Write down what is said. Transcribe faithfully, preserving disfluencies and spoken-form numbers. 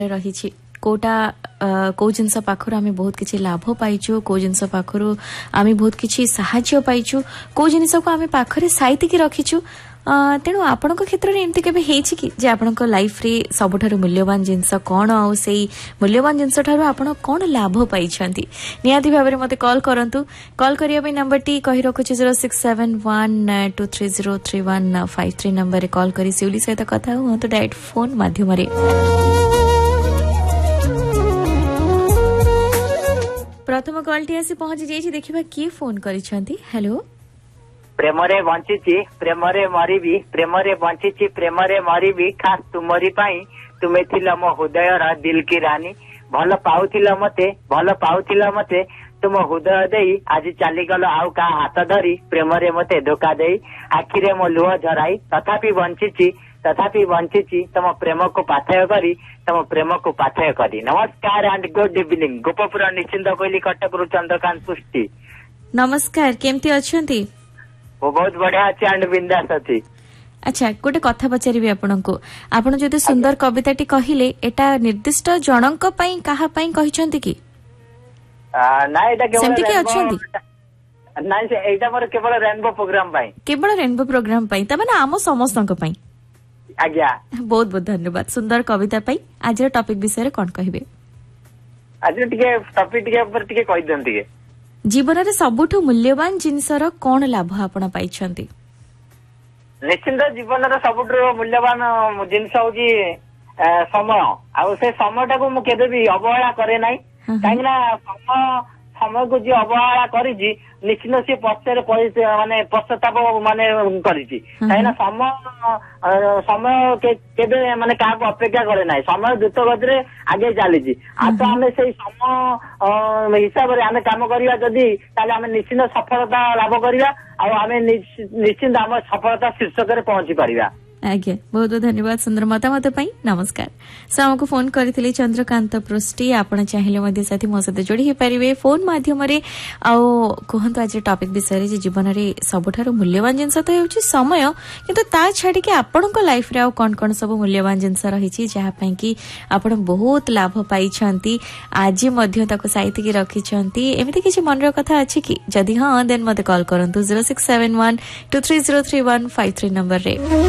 रही कोटा को जिनस पाखर आम बहुत किसी लाभ पाइचु को जिनस पाखर आम बहुत किसी साहाय्य पाइचु को जिनिस को आम पाखरे साइतिकी रखीचु तेणु आपण क्षेत्र में एमती केबे हेछि कि जे आपण लाइफ रे सबुठारु मूल्यवान जिनस कौन आ सेई मूल्यवान जिनस ठारु आपण कौन लाभ पाइछंती नियाति भाबरे मते कॉल करंतु कॉल करिया पे नंबर टी कहि रखुछि zero six seven one two three zero three one five three number रे कॉल करी सिउली सहित कथा हो तो डायरेक्ट फोन माध्यम रे प्रथम कॉल टी आसी पहुंची जाइछि देखिबा की फोन करिसंती हेलो प्रेमरे बंचिची प्रेमरे मरिबी प्रेमरे बंचिची प्रेमरे मरिबी खास तुमरी पाई तुमे थिला मो हृदय रा दिल की रानी भल पाउथिला मते भल पाउथिला मते तुम हृदय देई आज चाली गलो आउ का हाथ धरी प्रेमरे मते धोखा देई आखिरे मो लुह झराई तथापि बंचिची तथापि बंचिची तम प्रेम को पाथय करी तम प्रेम को पाथय करी नमस्कार एंड गुड इवनिंग गोपपुर निश्चिंत कोइली कटक रु चंद्रकांत पुष्टि नमस्कार केमती अछंती वो बहुत बढ़िया अच्छे एंड बिंदास अच्छी अच्छा गोटे कथा पचारि आपनको आपण जदि सुंदर कविताटी कहिले एटा निर्दिष्ट जनक पई कहा पई कहिसंती कि ना एटा केवल सेमती के अछंती ना से एटा मोर केवल रेनबो प्रोग्राम पई केवल रेनबो प्रोग्राम पई त माने आम समस्तक पई आज्ञा बहुत बहुत धन्यवाद सुंदर कविता पई आज टॉपिक विषय रे कोन कहिबे आज टिके टॉपिक टिके ऊपर टिके कहि दंती के जीवन रे सबुठु मूल्यवान जिनसर कोन लाभ आपण पाइछंती निश्चिंत जीवन रे सबुठु मूल्यवान जिनस होजी समय आ से समय टाको मु केबे भी अवहेला करे नाही काहेना समय समय को जे अवहेला करिजी निश्चित से पछरे माने पश्चाताप माने करिजी काहेना समय समय केबे माने काको अपेक्षा करे नाही समय द्रुत गति रे आगे चलीजी आ तो हमें से समय हिसाब रे हमें काम करिया जदी ताले हमें निश्चित सफलता लाभ करिया आ हमें निश्चित हम सफलता शीर्षक रे पहुंची परिया आज्ञा बहुत बहुत धन्यवाद सुंदर मतामत पाई नमस्कार से हमको फोन करथिले चंद्रकांत पृष्टि आपण चाहिले मध्ये साथी मो सहित जोड़ी हे परिवे फोन माध्यम रे आ कहंत आज टॉपिक विषय रे जीवन रे सबठारो मूल्यवान जिंस तो हेउची समय किंतु ता छाडी के आपणक लाइफ रे आ कोन कोन सब मूल्यवान जिंस रहिची जहा पई कि आपण बहुत लाभ पाई छंती आज मध्ये ताको साइति के रखी छंती एमिति किछि मन रो कथा अछि कि जदी हां देन मते कॉल करंतु zero six seven one two three zero three one five three number रे।